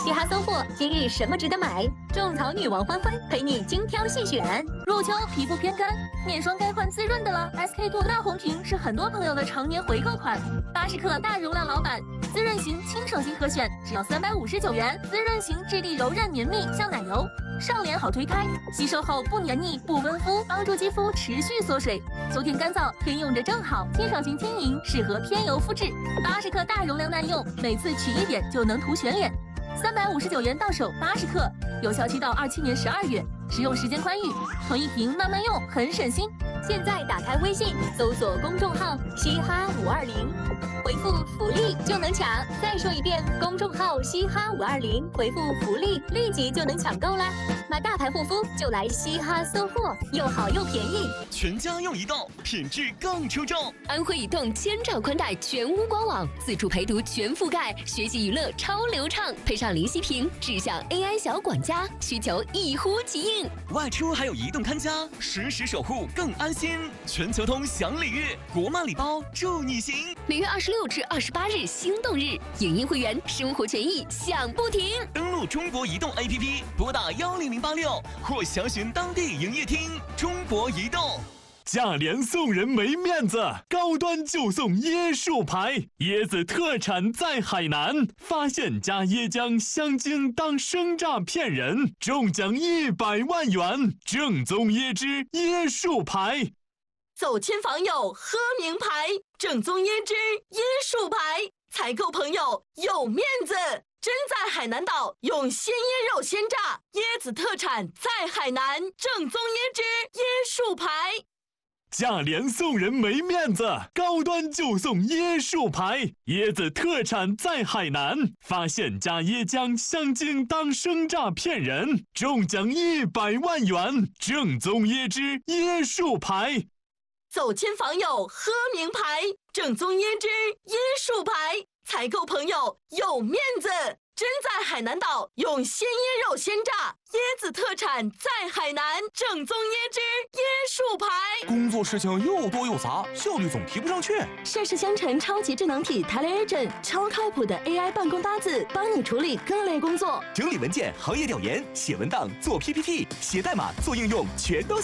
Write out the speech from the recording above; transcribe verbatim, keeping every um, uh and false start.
嘻哈搜货，今日什么值得买？种草女王欢欢陪你精挑细选。 入秋皮肤偏干，面霜该换滋润的了。S K two 大红瓶是很多朋友的常年回购款，八十克大容量老板，滋润型、清爽型可选，只要三百五十九元。滋润型质地柔韧绵密，像奶油，上脸好推开，吸收后不黏腻不温敷，帮助肌肤持续缩水。秋天干燥，天用着正好。清爽型轻盈，适合偏油肤质。八十克大容量耐用，每次取一点就能涂全脸。三百五十九元到手，八十克，有效期到二七年十二月，使用时间宽裕，囤一瓶慢慢用，很省心。 现在打开微信，搜索公众号“嘻哈五二零”，回复“福利”就能抢。再说一遍，公众号“嘻哈五二零”，回复“福利”，立即就能抢购啦！买大牌护肤就来嘻哈搜货，又好又便宜。 全家用移动，品质更出众。 安徽移动千兆宽带全屋官网，自助陪读全覆盖，学习娱乐超流畅，配上林息屏，智享 A I 小管家，需求一呼即应。 外出还有移动看家，实时守护更安心。全球通享礼遇，国漫礼包助你行。 每月二十六至二十八日心动日，影音会员生活权益享不停。 登录中国移动 A P P， 拨打幺零零八六或详询当地营业厅。中国移动。 价廉送人没面子，高端就送椰树牌，椰子特产在海南，发现加椰浆香精当生榨骗人，中奖一百万元，正宗椰汁椰树牌。 走亲访友喝名牌，正宗椰汁椰树牌，采购朋友有面子。真在海南岛用鲜椰肉鲜榨，椰子特产在海南，正宗椰汁椰树牌。 价廉送人没面子，高端就送椰树牌，椰子特产在海南，发现加椰浆香精当生榨骗人，中奖一百万元，正宗椰汁椰树牌。 走亲访友喝名牌，正宗椰汁椰树牌，采购朋友有面子。真在海南岛用鲜椰肉鲜榨，椰子特产在海南，正宗椰汁椰树牌。 工作事情又多又杂，效率总提不上去。 盛世香橙超级智能体 Tele-Agent 超靠谱的 A I 办公搭子，帮你处理各类工作， 整理文件、行业调研、写文档、做 P P T、写代码、做应用，全都